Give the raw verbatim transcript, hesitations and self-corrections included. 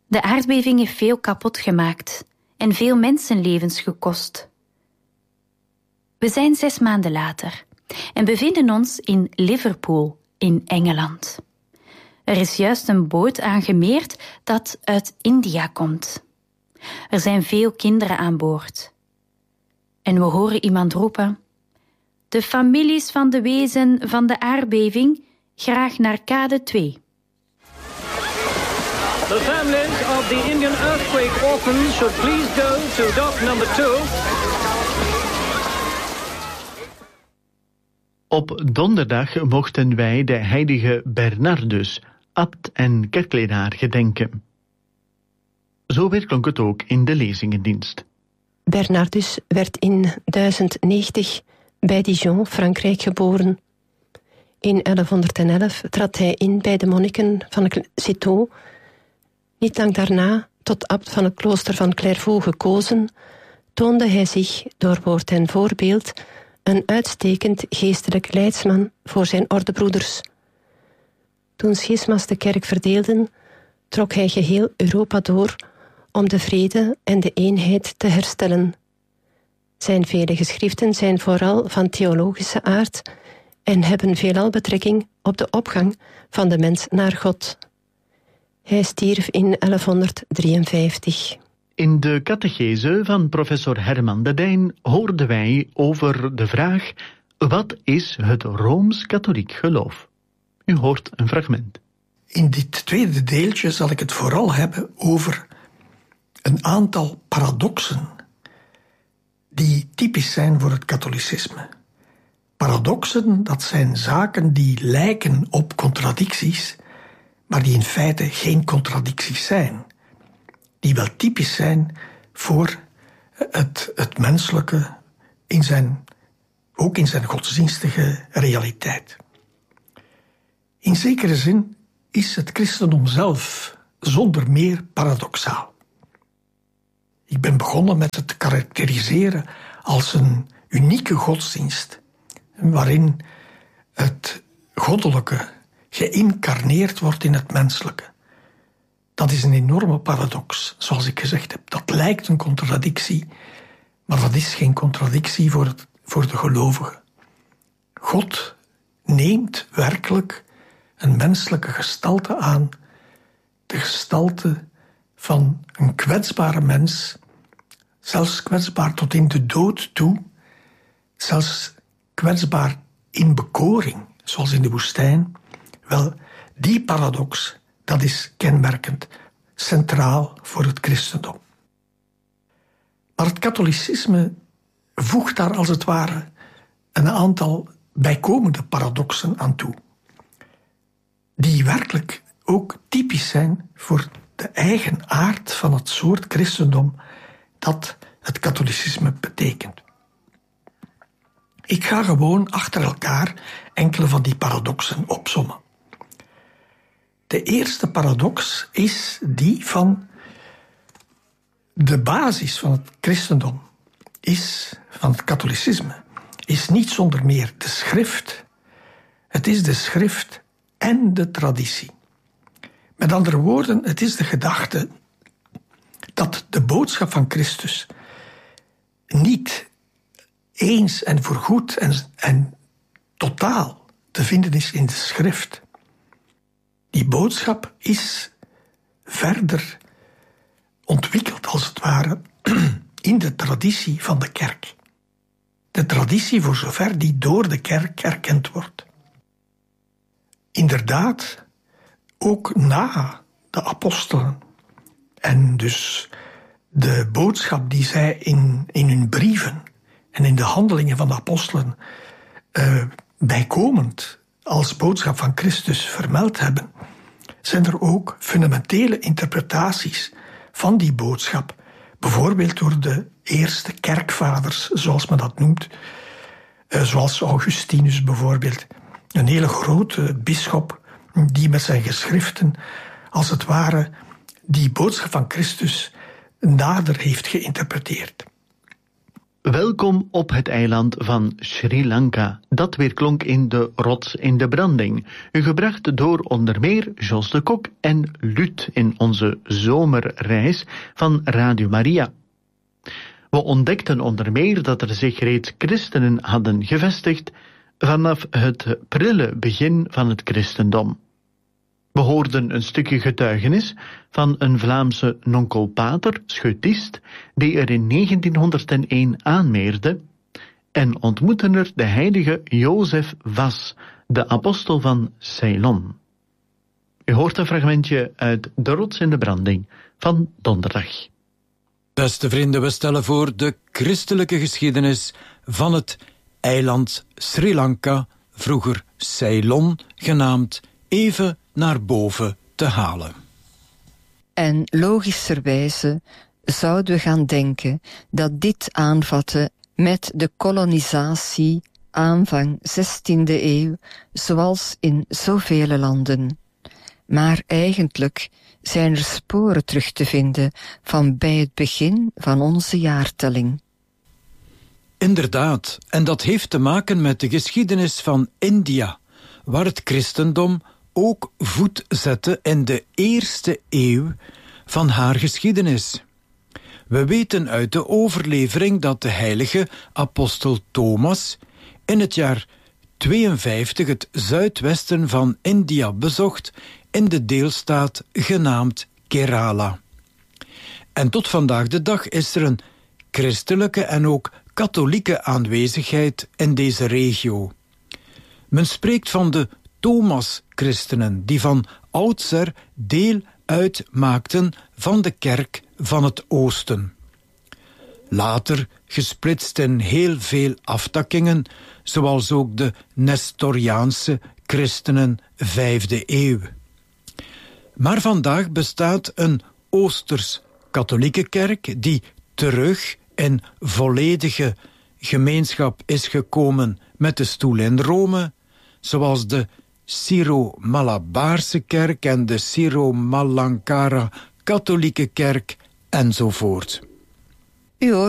De aardbeving heeft veel kapot gemaakt en veel mensenlevens gekost. We zijn zes maanden later en bevinden ons in Liverpool in Engeland. Er is juist een boot aangemeerd dat uit India komt. Er zijn veel kinderen aan boord. En we horen iemand roepen: de families van de wezen van de aardbeving graag naar kade twee. The families of the Indian earthquake orphans should please go to dock number two. Op donderdag mochten wij de heilige Bernardus, abt en kerkleraar, gedenken. Zo weer klonk het ook in de lezingendienst. Bernardus werd in duizend negentig bij Dijon, Frankrijk, geboren. In elfhonderdelf trad hij in bij de monniken van Citeaux. Niet lang daarna, tot abt van het klooster van Clairvaux gekozen, toonde hij zich door woord en voorbeeld een uitstekend geestelijk leidsman voor zijn ordebroeders. Toen schisma's de kerk verdeelden, trok hij geheel Europa door om de vrede en de eenheid te herstellen. Zijn vele geschriften zijn vooral van theologische aard en hebben veelal betrekking op de opgang van de mens naar God. Hij stierf in elfhonderddrieënvijftig. In de catechese van professor Herman de Dijn hoorden wij over de vraag: wat is het Rooms-katholiek geloof? U hoort een fragment. In dit tweede deeltje zal ik het vooral hebben over een aantal paradoxen die typisch zijn voor het katholicisme. Paradoxen, dat zijn zaken die lijken op contradicties, maar die in feite geen contradicties zijn. Die wel typisch zijn voor het, het menselijke, in zijn, ook in zijn godsdienstige realiteit. In zekere zin is het christendom zelf zonder meer paradoxaal. Ik ben begonnen met het te karakteriseren als een unieke godsdienst, waarin het goddelijke geïncarneerd wordt in het menselijke. Dat is een enorme paradox, zoals ik gezegd heb. Dat lijkt een contradictie, maar dat is geen contradictie voor, het, voor de gelovige. God neemt werkelijk een menselijke gestalte aan, de gestalte van een kwetsbare mens, zelfs kwetsbaar tot in de dood toe, zelfs kwetsbaar in bekoring, zoals in de woestijn. Wel, die paradox, dat is kenmerkend, centraal voor het christendom. Maar het katholicisme voegt daar als het ware een aantal bijkomende paradoxen aan toe, die werkelijk ook typisch zijn voor de eigen aard van het soort christendom dat het katholicisme betekent. Ik ga gewoon achter elkaar enkele van die paradoxen opsommen. De eerste paradox is die van de basis van het christendom, is, van het katholicisme, is niet zonder meer de schrift. Het is de schrift en de traditie. Met andere woorden, het is de gedachte dat de boodschap van Christus niet eens en voorgoed en, en totaal te vinden is in de schrift. Die boodschap is verder ontwikkeld, als het ware, in de traditie van de kerk. De traditie voor zover die door de kerk erkend wordt. Inderdaad, ook na de apostelen en dus de boodschap die zij in, in hun brieven en in de handelingen van de apostelen uh, bijkomend als boodschap van Christus vermeld hebben, zijn er ook fundamentele interpretaties van die boodschap, bijvoorbeeld door de eerste kerkvaders, zoals men dat noemt, uh, zoals Augustinus bijvoorbeeld, een hele grote bisschop die met zijn geschriften, als het ware, die boodschap van Christus nader heeft geïnterpreteerd. Welkom op het eiland van Sri Lanka, dat weerklonk in de rots in de branding, gebracht door onder meer Jos de Kok en Lut in onze zomerreis van Radio Maria. We ontdekten onder meer dat er zich reeds christenen hadden gevestigd vanaf het prille begin van het christendom. We hoorden een stukje getuigenis van een Vlaamse nonkelpater, schutist, die er in negentienhonderdéén aanmeerde, en ontmoetten er de heilige Jozef Was, de apostel van Ceylon. U hoort een fragmentje uit De Rots in de Branding van donderdag. Beste vrienden, we stellen voor de christelijke geschiedenis van het eiland Sri Lanka, vroeger Ceylon genaamd, even naar boven te halen. En logischerwijze zouden we gaan denken dat dit aanvatte met de kolonisatie aanvang zestiende eeuw, zoals in zoveel landen. Maar eigenlijk zijn er sporen terug te vinden van bij het begin van onze jaartelling. Inderdaad, en dat heeft te maken met de geschiedenis van India, waar het christendom ook voet zette in de eerste eeuw van haar geschiedenis. We weten uit de overlevering dat de heilige apostel Thomas in het jaar tweeënvijftig het zuidwesten van India bezocht in de deelstaat genaamd Kerala. En tot vandaag de dag is er een christelijke en ook katholieke aanwezigheid in deze regio. Men spreekt van de Thomas-christenen, die van oudsher deel uitmaakten van de kerk van het oosten. Later gesplitst in heel veel aftakkingen, zoals ook de Nestoriaanse christenen vijfde eeuw. Maar vandaag bestaat een Oosters-katholieke kerk die terug in volledige gemeenschap is gekomen met de stoel in Rome, zoals de Syro-Malabaarse kerk en de Syro-Malankara katholieke kerk enzovoort. U hoort